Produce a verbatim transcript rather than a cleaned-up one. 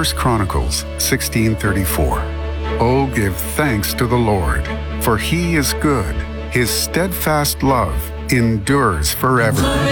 First Chronicles sixteen thirty-four. Oh, give thanks to the Lord, for he is good. His steadfast love endures forever.